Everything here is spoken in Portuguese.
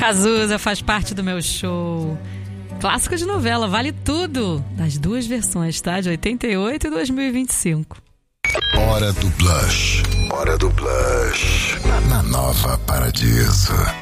Cazuza faz parte do meu show. Clássico de novela, vale tudo. Das duas versões, tá? De 88 e 2025. Hora do Blush. Hora do Blush. Na Nova Paradiso.